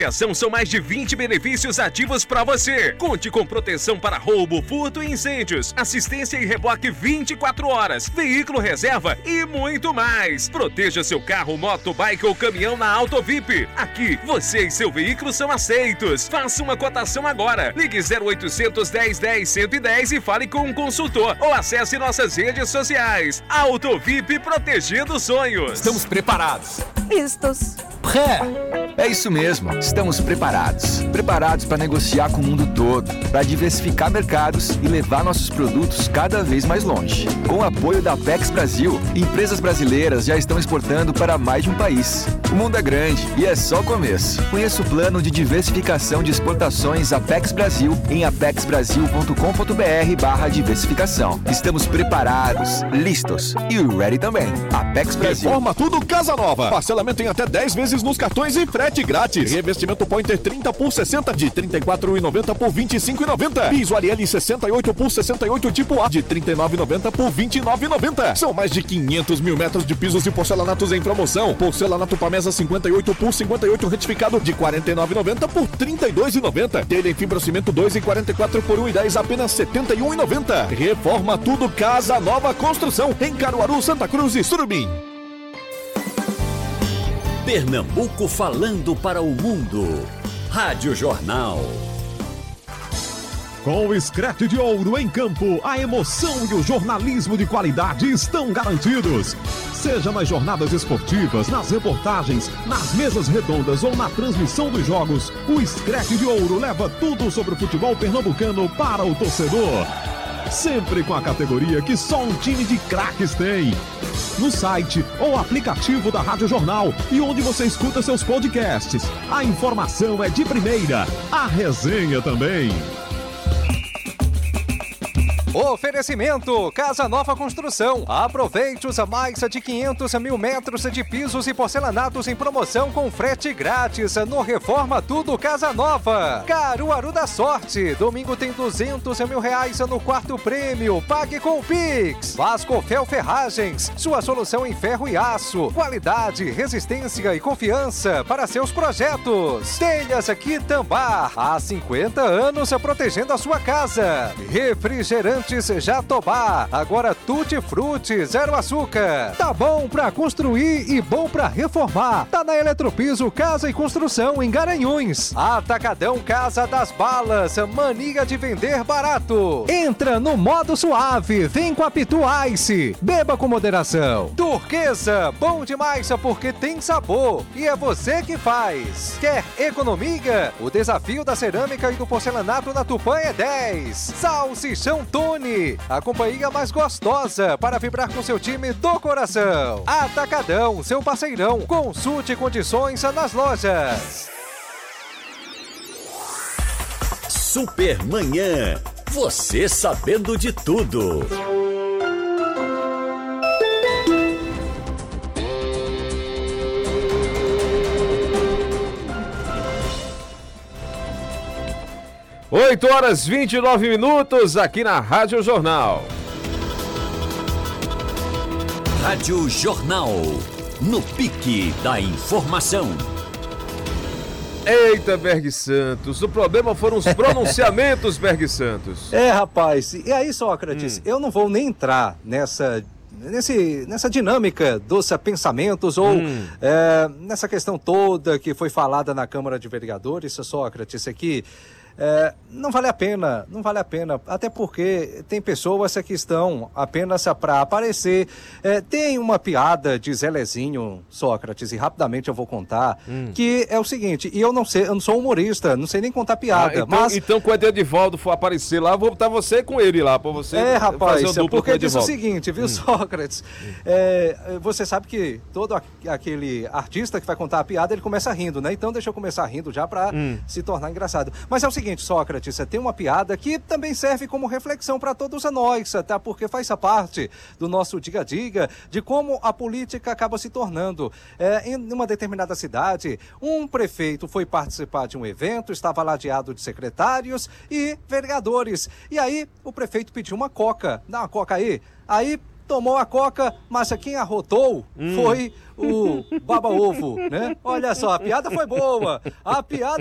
São mais de 20 benefícios ativos para você. Conte com proteção para roubo, furto e incêndios, assistência e reboque 24 horas, veículo reserva e muito mais. Proteja seu carro, moto, bike ou caminhão na Autovip. Aqui, você e seu veículo são aceitos. Faça uma cotação agora. Ligue 0800 1010 110 e fale com um consultor ou acesse nossas redes sociais. Autovip, protegendo sonhos. Estamos preparados. Listos. É isso mesmo, estamos preparados. Preparados para negociar com o mundo todo, para diversificar mercados e levar nossos produtos cada vez mais longe. Com o apoio da Apex Brasil, empresas brasileiras já estão exportando para mais de um país. O mundo é grande e é só o começo. Conheça o plano de diversificação de exportações Apex Brasil em apexbrasil.com.br/diversificação. Estamos preparados, listos e ready também. Apex Brasil. Reforma tudo Casa Nova. Parcelamento em até 10 vezes nos cartões e frete grátis. Revestimento Pointer 30 por 60 de R$ 34,90 por R$ 25,90. Piso Ariel 68 por 68 tipo A de R$ 39,90 por R$ 29,90. São mais de 500 mil metros de pisos e porcelanatos em promoção. Porcelanato Pamesa 58 por 58 retificado de R$ 49,90 por R$ 32,90. Telha em fibrocimento 2,44 por R$ 1,10 apenas R$ 71,90. Reforma tudo Casa Nova Construção em Caruaru, Santa Cruz e Surubim. Pernambuco falando para o mundo. Rádio Jornal. Com o Screte de Ouro em campo, a emoção e o jornalismo de qualidade estão garantidos. Seja nas jornadas esportivas, nas reportagens, nas mesas redondas ou na transmissão dos jogos, o Screte de Ouro leva tudo sobre o futebol pernambucano para o torcedor. Sempre com a categoria que só um time de craques tem. No site ou aplicativo da Rádio Jornal e onde você escuta seus podcasts. A informação é de primeira, a resenha também. Oferecimento Casa Nova Construção. Aproveite os mais de 500 mil metros de pisos e porcelanatos em promoção com frete grátis no Reforma Tudo Casa Nova. Caruaru da Sorte. Domingo tem R$200 mil no quarto prêmio. Pague com o Pix. Vascofel Ferragens. Sua solução em ferro e aço. Qualidade, resistência e confiança para seus projetos. Telhas Quitambá. Há 50 anos protegendo a sua casa. Refrigerante Jatobá, agora Tutti Frutti, zero açúcar. Tá bom pra construir e bom pra reformar. Tá na Eletropiso Casa e Construção em Garanhuns. Atacadão Casa das Balas, mania de vender barato. Entra no modo suave, vem com a Pitu Ice. Beba com moderação. Turquesa, bom demais porque tem sabor e é você que faz. Quer economia? O desafio da cerâmica e do porcelanato na Tupã é 10. Salsichão Tony, a companhia mais gostosa para vibrar com seu time do coração. Atacadão, seu parceirão. Consulte condições nas lojas. Supermanhã. Você sabendo de tudo. Oito horas 29 minutos aqui na Rádio Jornal. Rádio Jornal. No pique da informação. Eita, Berg Santos, o problema foram os pronunciamentos, Berg Santos. Rapaz, e aí, Sócrates, eu não vou nem entrar nessa dinâmica dos pensamentos ou nessa questão toda que foi falada na Câmara de Vereadores, Sócrates, aqui. Não vale a pena, até porque tem pessoas que estão apenas para aparecer. Tem uma piada de Zelezinho, Sócrates, e rapidamente eu vou contar, que é o seguinte, e eu não sou humorista, não sei nem contar piada, mas... Então, quando o Edivaldo for aparecer lá, vou botar você com ele lá, para você rapaz, fazer o duplo porque diz o seguinte, viu, Sócrates? Você sabe que todo aquele artista que vai contar a piada, ele começa rindo, né? Então deixa eu começar rindo já para se tornar engraçado. Mas é o seguinte, Sócrates, tem uma piada que também serve como reflexão para todos nós, tá? Porque faz parte do nosso dia a dia, de como a política acaba se tornando. Em uma determinada cidade, um prefeito foi participar de um evento, estava ladeado de secretários e vereadores. E aí, o prefeito pediu uma coca. Dá uma coca aí. Aí, tomou a coca, mas quem arrotou foi o baba-ovo, né? Olha só, a piada foi boa. A piada